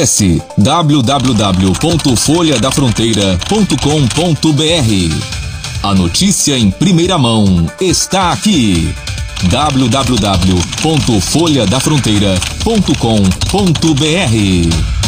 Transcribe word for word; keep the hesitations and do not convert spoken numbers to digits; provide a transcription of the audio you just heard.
Acesse w w w ponto folha da fronteira ponto com ponto b r. A notícia em primeira mão está aqui. w w w ponto folha da fronteira ponto com ponto b r